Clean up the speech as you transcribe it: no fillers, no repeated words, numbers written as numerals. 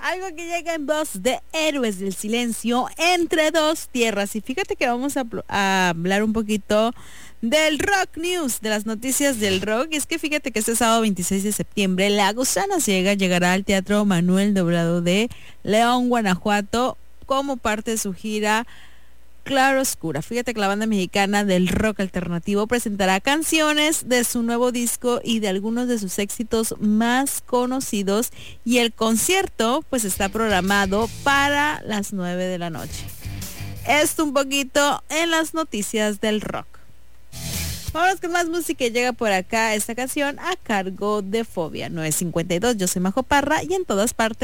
Algo que llega en voz de Héroes del Silencio, Entre Dos Tierras. Y fíjate que vamos a hablar un poquito del rock news, de las noticias del rock. Y es que fíjate que este sábado 26 de septiembre, La Gusana Ciega llegará al Teatro Manuel Doblado de León, Guanajuato, como parte de su gira Claro Oscura. Fíjate que la banda mexicana del rock alternativo presentará canciones de su nuevo disco y de algunos de sus éxitos más conocidos, y el concierto pues está programado para las 9 de la noche. Esto un poquito en las noticias del rock. Vamos con más música y llega por acá esta canción a cargo de Fobia 952. Yo soy Majo Parra y en todas partes